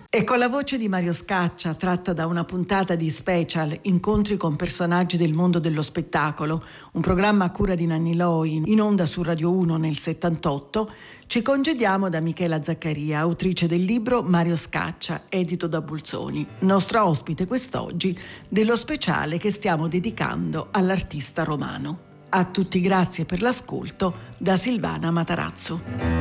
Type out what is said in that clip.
E con la voce di Mario Scaccia, tratta da una puntata di Special Incontri con personaggi del mondo dello spettacolo, un programma a cura di Nanni Loi, in onda su Radio 1 nel 78, ci congediamo da Michela Zaccaria, autrice del libro Mario Scaccia, edito da Bulzoni, nostra ospite quest'oggi dello speciale che stiamo dedicando all'artista romano. A tutti grazie per l'ascolto da Silvana Matarazzo.